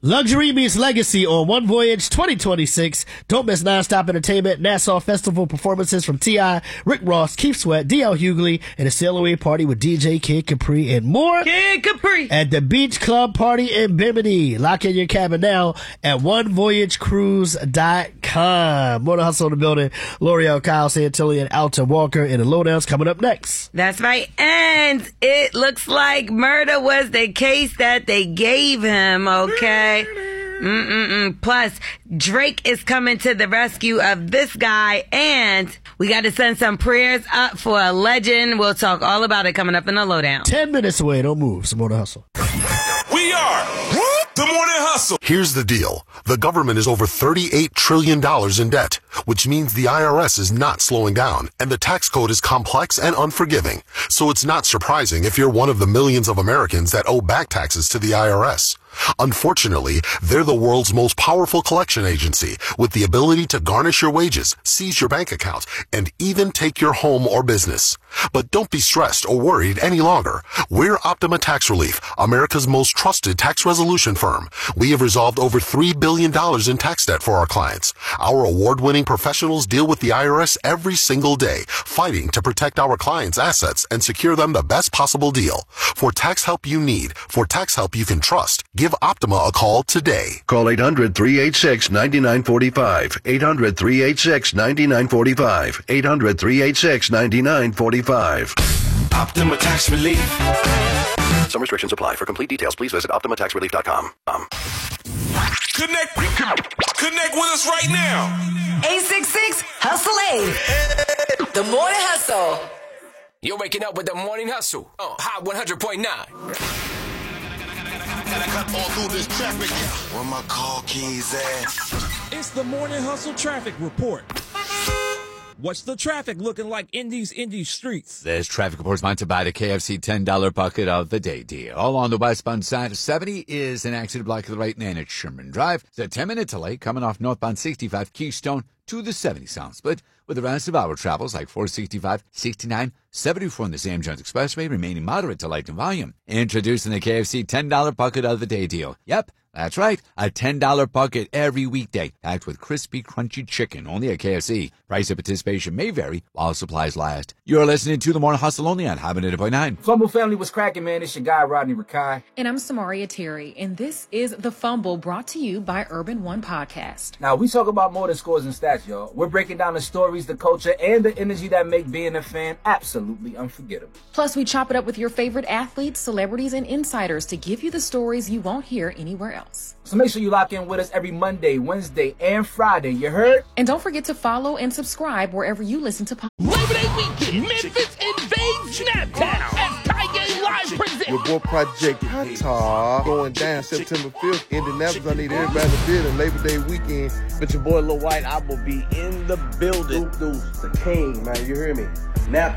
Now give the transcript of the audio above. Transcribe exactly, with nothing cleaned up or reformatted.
Luxury meets legacy on One Voyage twenty twenty-six. Don't miss nonstop entertainment, Nassau Festival performances from T I, Rick Ross, Keith Sweat, D L Hughley, and a sail away party with D J Kid Capri and more. Kid Capri! At the Beach Club Party in Bimini. Lock in your cabin now at one voyage cruise dot com. More to Hustle in the building. L'Oreal, Kyle Santilli, and Alta Walker in the lowdowns coming up next. That's right. And it looks like murder was the case that they gave him, okay? Mm-mm-mm. Plus, Drake is coming to the rescue of this guy, and we got to send some prayers up for a legend. We'll talk all about it coming up in the lowdown. Ten minutes away. Don't move. Some more to Hustle. We are the Morning Hustle. Here's the deal. The government is over thirty-eight trillion dollars in debt, which means the I R S is not slowing down, and the tax code is complex and unforgiving. So it's not surprising if you're one of the millions of Americans that owe back taxes to the I R S. Unfortunately, they're the world's most powerful collection agency with the ability to garnish your wages, seize your bank account, and even take your home or business. But don't be stressed or worried any longer. We're Optima Tax Relief, America's most trusted tax resolution firm. We have resolved over three billion dollars in tax debt for our clients. Our award-winning professionals deal with the I R S every single day, fighting to protect our clients' assets and secure them the best possible deal. For tax help you need, for tax help you can trust, give Optima a call today. Call eight hundred, three eight six, nine nine four five. eight hundred, three eight six, nine nine four five. eight hundred, three eight six, nine nine four five. Optima Tax Relief. Some restrictions apply. For complete details, please visit optima tax relief dot com. Um. Connect, connect with us right now. eight six six, hustle eight. The Morning Hustle. You're waking up with the Morning Hustle on Hot one hundred point nine. Gotta cut all through this traffic. Where my car keys at? It's the Morning Hustle Traffic Report. What's the traffic looking like in these indie streets? This traffic report is sponsored by the K F C ten dollar bucket of the day deal. All on the westbound side of seventy is an accident blocking the right lane at Sherman Drive. It's a ten-minute delay coming off northbound sixty-five Keystone to the seventy sound split, with the rest of our travels like four sixty-five, sixty-nine, seventy-four in the Sam Jones Expressway remaining moderate to light in volume. Introducing the K F C ten dollar bucket of the day deal. Yep, that's right, a ten dollar bucket every weekday, packed with crispy, crunchy chicken, only at K F C. Price of participation may vary while supplies last. You're listening to The Morning Hustle only on Hot one hundred point nine. Fumble family was cracking, man. It's your guy, Rodney Rakai. And I'm Samaria Terry, and this is The Fumble, brought to you by Urban One Podcast. Now, we talk about more than scores and stats, y'all. We're breaking down the stories, the culture, and the energy that make being a fan absolutely unforgettable. Plus, we chop it up with your favorite athletes, celebrities, and insiders to give you the stories you won't hear anywhere else. So make sure you lock in with us every Monday, Wednesday, and Friday. You heard? And don't forget to follow and subscribe wherever you listen to podcasts. Labor Day weekend, Memphis invades Snaptown as Tiger Live presents. Your boy Project Qatar going down September fifth. Indianapolis, I need everybody to bid on Labor Day weekend. But your boy Lil White, I will be in the building. Deuce, the king, man. You hear me? Nap